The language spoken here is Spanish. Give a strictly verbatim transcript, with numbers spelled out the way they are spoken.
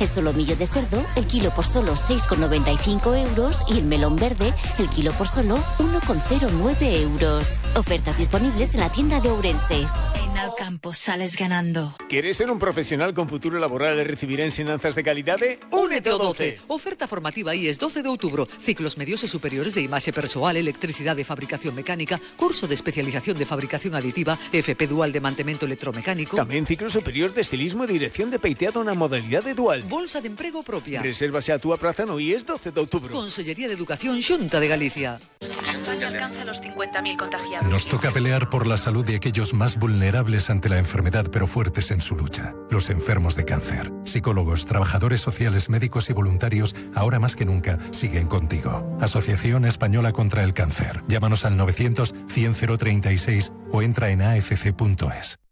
El solomillo de cerdo, el kilo por solo seis con noventa y cinco euros y el melón verde, el kilo por solo uno con cero nueve euros. Ofertas disponibles en la tienda de Ourense. En Alcampo sales ganando. ¿Quieres ser un profesional con futuro laboral y recibir enseñanzas de calidad? Únete ao doce. Oferta formativa I E S doce de outubro. Ciclos medios e superiores de imaxe persoal, electricidade e fabricación mecánica, curso de especialización de fabricación aditiva, F P dual de mantemento electromecánico. Tamén ciclo superior de estilismo e dirección de peiteado na modalidade dual. Bolsa de emprego propia. Resérvase a túa praza no I E S doce de outubro. Consellería de Educación Xunta de Galicia. España alcanza los cincuenta mil contagiados. Nos toca pelear por la salud de aquellos más vulnerables ante la enfermedad, pero fuertes en su lucha. Los enfermos de cáncer. Psicólogos, trabajadores sociales, médicos y voluntarios, ahora más que nunca, siguen contigo. Asociación Española contra el Cáncer. Llámanos al novecientos cien cero treinta y seis o entra en a f c punto es.